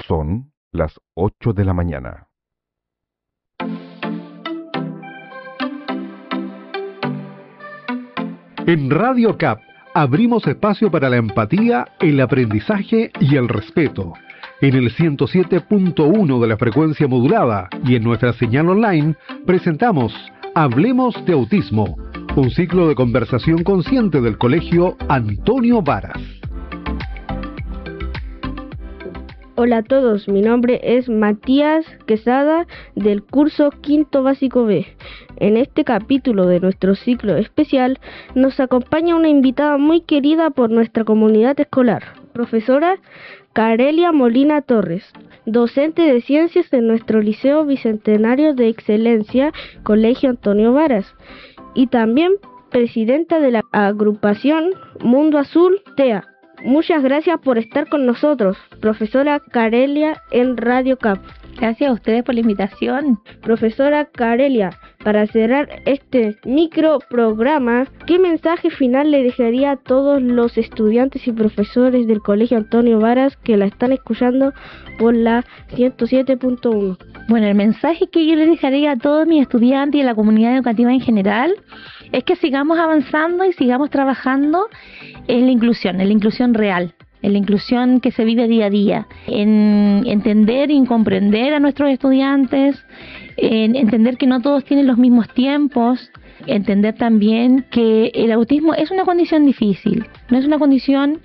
Son las 8 de la mañana. En Radio CAP abrimos espacio para la empatía, el aprendizaje y el respeto. En el 107.1 de la frecuencia modulada y en nuestra señal online presentamos Hablemos de Autismo, un ciclo de conversación consciente del Colegio Antonio Varas. Hola a todos, mi nombre es Matías Quesada del curso Quinto Básico B. En este capítulo de nuestro ciclo especial nos acompaña una invitada muy querida por nuestra comunidad escolar, profesora Carelia Molina Torres, docente de ciencias en nuestro Liceo Bicentenario de Excelencia, Colegio Antonio Varas, y también presidenta de la agrupación Mundo Azul TEA. Muchas gracias por estar con nosotros, profesora Carelia, en Radio CAP. Gracias a ustedes por la invitación. Profesora Carelia, para cerrar este microprograma, ¿qué mensaje final le dejaría a todos los estudiantes y profesores del Colegio Antonio Varas que la están escuchando por la 107.1? Bueno, el mensaje que yo le dejaría a todos mis estudiantes y a la comunidad educativa en general es que sigamos avanzando y sigamos trabajando en la inclusión real, en la inclusión que se vive día a día, en entender y comprender a nuestros estudiantes, en entender que no todos tienen los mismos tiempos, entender también que el autismo es una condición difícil, no es una condición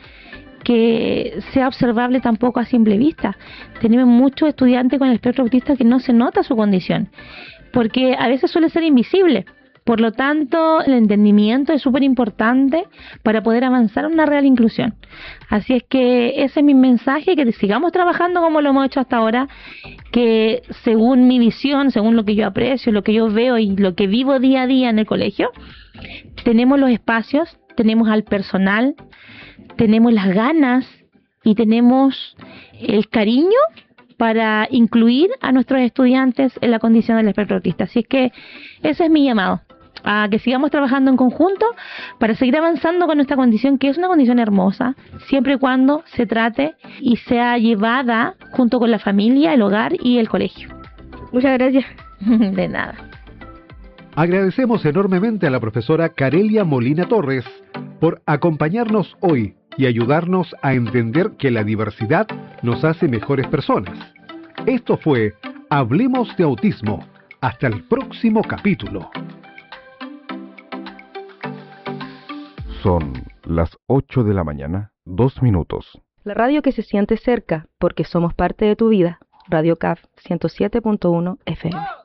que sea observable tampoco a simple vista. Tenemos muchos estudiantes con el espectro autista que no se nota su condición, porque a veces suele ser invisible. Por lo tanto, el entendimiento es súper importante para poder avanzar en una real inclusión. Así es que ese es mi mensaje, que sigamos trabajando como lo hemos hecho hasta ahora, que según mi visión, según lo que yo aprecio, lo que yo veo y lo que vivo día a día en el colegio, tenemos los espacios, tenemos al personal, tenemos las ganas y tenemos el cariño para incluir a nuestros estudiantes en la condición del espectro autista. Así es que ese es mi llamado, a que sigamos trabajando en conjunto para seguir avanzando con nuestra condición, que es una condición hermosa, siempre y cuando se trate y sea llevada junto con la familia, el hogar y el colegio. Muchas gracias. De nada. Agradecemos enormemente a la profesora Carelia Molina Torres por acompañarnos hoy y ayudarnos a entender que la diversidad nos hace mejores personas. Esto fue Hablemos de Autismo. Hasta el próximo capítulo. Son las 8 de la mañana, 2 minutos. La radio que se siente cerca porque somos parte de tu vida. Radio CAF 107.1 FM.